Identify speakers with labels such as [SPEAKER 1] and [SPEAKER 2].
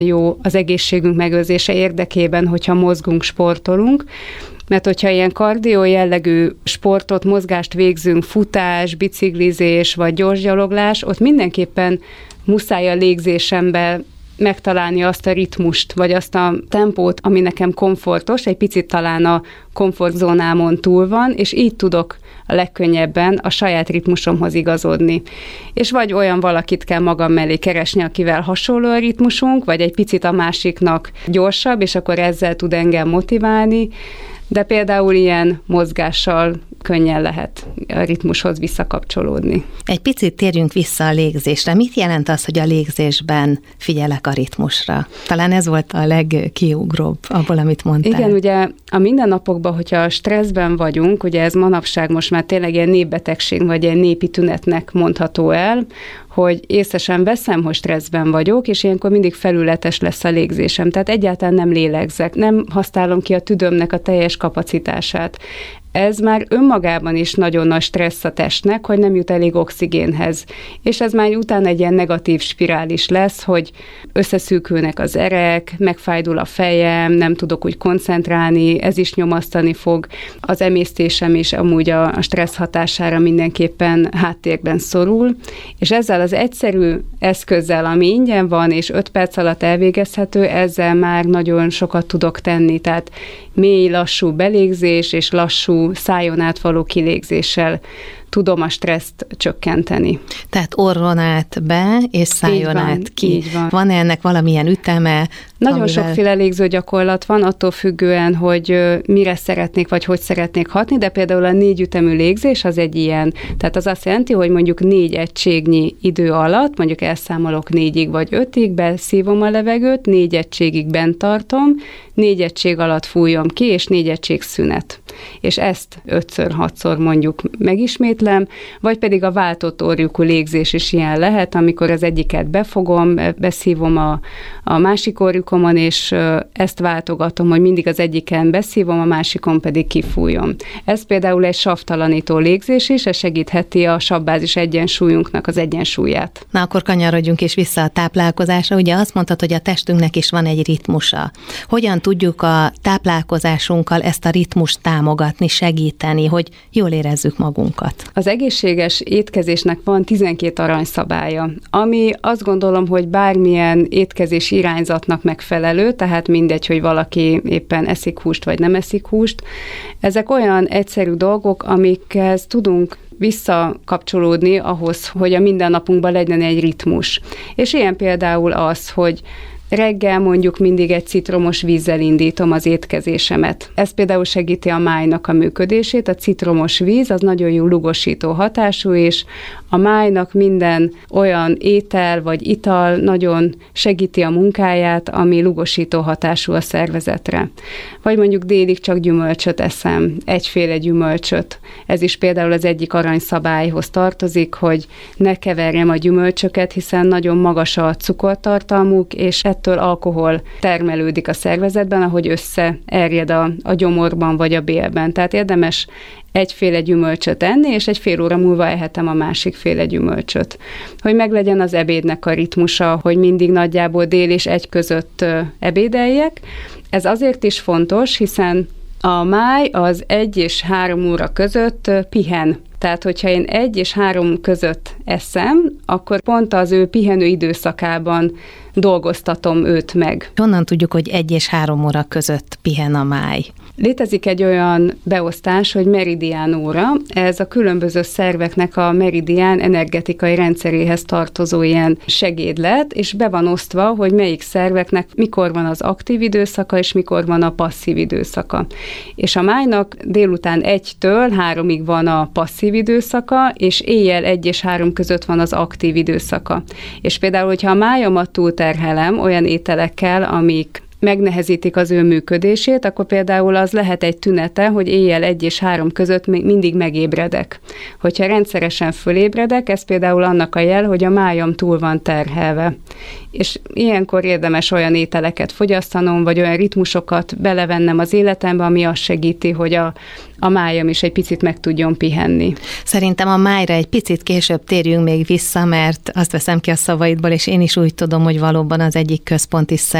[SPEAKER 1] jó az egészségünk megőrzése érdekében, hogyha mozgunk, sportolunk, mert hogyha ilyen kardió jellegű sportot, mozgást végzünk, futás, biciklizés vagy gyorsgyaloglás, ott mindenképpen muszáj a légzésemben megtalálni azt a ritmust, vagy azt a tempót, ami nekem komfortos, egy picit talán a komfortzónámon túl van, és így tudok a legkönnyebben a saját ritmusomhoz igazodni. És vagy olyan valakit kell magam mellé keresni, akivel hasonló a ritmusunk, vagy egy picit a másiknak gyorsabb, és akkor ezzel tud engem motiválni, de például ilyen mozgással könnyen lehet a ritmushoz visszakapcsolódni.
[SPEAKER 2] Egy picit térjünk vissza a légzésre. Mit jelent az, hogy a légzésben figyelek a ritmusra? Talán ez volt a legkiugróbb abból, amit mondtál.
[SPEAKER 1] Igen, ugye a mindennapokban, hogyha stresszben vagyunk, ugye ez manapság most már tényleg ilyen népbetegség, vagy egy népi tünetnek mondható el, hogy észesen veszem, hogy stresszben vagyok, és ilyenkor mindig felületes lesz a légzésem. Tehát egyáltalán nem lélegzek, nem használom ki a tüdőmnek a teljes kapacitását. Ez már önmagában is nagyon nagy stressz a testnek, hogy nem jut elég oxigénhez. És ez már utána egy ilyen negatív spirális lesz, hogy összeszűkülnek az erek, megfájdul a fejem, nem tudok úgy koncentrálni, ez is nyomasztani fog. Az emésztésem is amúgy a stressz hatására mindenképpen háttérben szorul, és ezzel az egyszerű eszközzel, ami ingyen van, és 5 perc alatt elvégezhető, ezzel már nagyon sokat tudok tenni. Tehát mély, lassú belégzés és lassú szájon átvaló kilégzéssel tudom a stresszt csökkenteni.
[SPEAKER 2] Tehát orron át be, és szájon át ki. Van ennek valamilyen üteme?
[SPEAKER 1] Nagyon sokféle légző gyakorlat van, attól függően, hogy mire szeretnék, vagy hogy szeretnék hatni, de például a 4 ütemű légzés az egy ilyen. Tehát az azt jelenti, hogy mondjuk 4 egységnyi idő alatt, mondjuk elszámolok 4-ig vagy 5-ig, beszívom a levegőt, 4 egységig bent tartom, 4 egység alatt fújom ki, és 4 egység szünet. És ezt 5-6-szor mondjuk megismétlem, vagy pedig a váltott orrlyukú légzés is ilyen lehet, amikor az egyiket befogom, beszívom a másik orrlyukomon, és ezt váltogatom, hogy mindig az egyiken beszívom, a másikon pedig kifújom. Ez például egy savtalanító légzés is, ez segítheti a savbázis egyensúlyunknak az egyensúlyát.
[SPEAKER 2] Na akkor kanyarodjunk is vissza a táplálkozásra. Ugye azt mondtad, hogy a testünknek is van egy ritmusa. Hogyan tudjuk a táplálkozásunkkal ezt a ritmust támogatni, segíteni, hogy jól érezzük magunkat?
[SPEAKER 1] Az egészséges étkezésnek van 12 aranyszabálya, ami azt gondolom, hogy bármilyen étkezési irányzatnak megfelelő, tehát mindegy, hogy valaki éppen eszik húst, vagy nem eszik húst. Ezek olyan egyszerű dolgok, amikhez tudunk visszakapcsolódni ahhoz, hogy a mindennapunkban legyen egy ritmus. És ilyen például az, hogy reggel mondjuk mindig egy citromos vízzel indítom az étkezésemet. Ez például segíti a májnak a működését. A citromos víz az nagyon jó lugosító hatású, és a májnak minden olyan étel vagy ital nagyon segíti a munkáját, ami lugosító hatású a szervezetre. Vagy mondjuk délig csak gyümölcsöt eszem, egyféle gyümölcsöt. Ez is például az egyik aranyszabályhoz tartozik, hogy ne keverjem a gyümölcsöket, hiszen nagyon magas a cukortartalmuk, és ettől alkohol termelődik a szervezetben, ahogy összeerjed a gyomorban vagy a bélben. Tehát érdemes egyféle gyümölcsöt enni, és egy fél óra múlva ehetem a másik féle gyümölcsöt. Hogy meglegyen az ebédnek a ritmusa, hogy mindig nagyjából dél és 1 között ebédeljek. Ez azért is fontos, hiszen a máj az 1 és 3 óra között pihen. Tehát, hogyha én 1 és 3 között eszem, akkor pont az ő pihenő időszakában dolgoztatom őt meg.
[SPEAKER 2] Honnan tudjuk, hogy 1 és 3 óra között pihen a máj?
[SPEAKER 1] Létezik egy olyan beosztás, hogy meridián óra. Ez a különböző szerveknek a meridián energetikai rendszeréhez tartozó ilyen segédlet, és be van osztva, hogy melyik szerveknek mikor van az aktív időszaka, és mikor van a passzív időszaka. És a májnak délután 1-től 3-ig van a passzív időszaka, és éjjel 1 és 3 között van az aktív időszaka. És például, hogyha a májamat túlterhelem olyan ételekkel, amik megnehezítik az ő működését, akkor például az lehet egy tünete, hogy éjjel 1 és 3 között mindig megébredek. Hogyha rendszeresen fölébredek, ez például annak a jel, hogy a májam túl van terhelve. És ilyenkor érdemes olyan ételeket fogyasztanom, vagy olyan ritmusokat belevennem az életembe, ami azt segíti, hogy a májam is egy picit meg tudjon pihenni.
[SPEAKER 2] Szerintem a májra egy picit később térjünk még vissza, mert azt veszem ki a szavaidból, és én is úgy tudom, hogy valóban az egyik központi